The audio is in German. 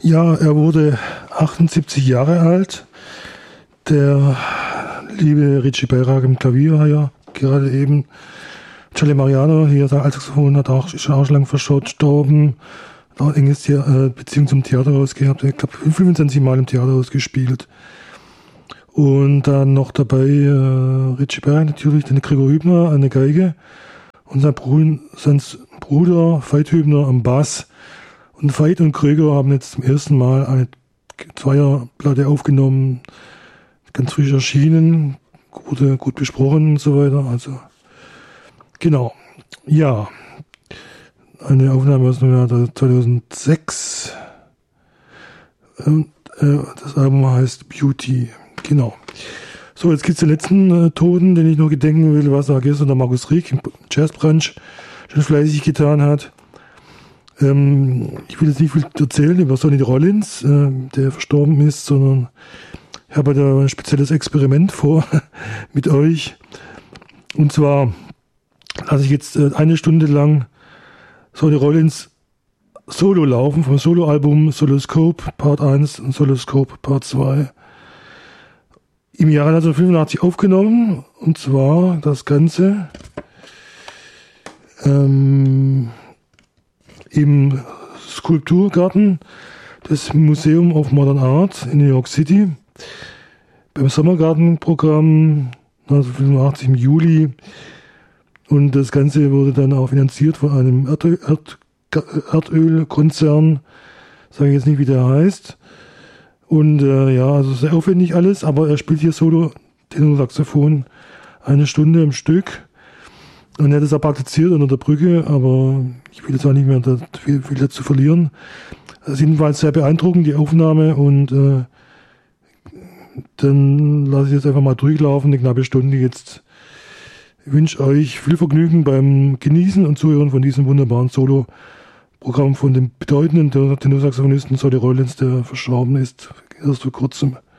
Ja, er wurde 78 Jahre alt. Der liebe Richie Beirach im Klavier war ja gerade eben. Charlie Mariano, hier sein Altsaxophon, ist auch schon lange verstorben. Hat auch eine enge Beziehung zum Theaterhaus gehabt. Ich glaube, 25 Mal im Theaterhaus gespielt. Und dann noch dabei Richie Beirach natürlich, den Gregor Hübner an der Geige und sein Bruder Veit Hübner am Bass. Und Veit und Gregor haben jetzt zum ersten Mal eine Zweierplatte aufgenommen, ganz frisch erschienen, wurde gut besprochen und so weiter. Also genau, ja, eine Aufnahme aus dem Jahr 2006. Und, das Album heißt Beauty. Genau. So, jetzt gibt's den letzten Toten, den ich noch gedenken will, was gestern der Markus Rieck im Jazzbrunch schon fleißig getan hat. Ich will jetzt nicht viel erzählen über Sonny Rollins, der verstorben ist, sondern ich habe da ein spezielles Experiment vor mit euch. Und zwar lasse ich jetzt eine Stunde lang Sonny Rollins Solo laufen, vom Soloalbum Soloscope Part 1 und Soloscope Part 2. Im Jahre 1985 aufgenommen, und zwar das Ganze im Skulpturgarten des Museum of Modern Art in New York City, beim Sommergartenprogramm 1985 im Juli. Und das Ganze wurde dann auch finanziert von einem Erdölkonzern, sage ich jetzt nicht, wie der heißt. Und ja, also sehr aufwendig alles, aber er spielt hier Solo Tenorsaxophon eine Stunde im Stück. Und er hat es auch praktiziert unter der Brücke, aber ich will jetzt auch nicht mehr viel dazu verlieren. Das ist jedenfalls sehr beeindruckend, die Aufnahme, und dann lasse ich jetzt einfach mal durchlaufen, eine knappe Stunde jetzt. Ich wünsche euch viel Vergnügen beim Genießen und Zuhören von diesem wunderbaren Solo-Programm von dem bedeutenden Tenorsaxophonisten Sonny Rollins, der verstorben ist erst vor kurzem.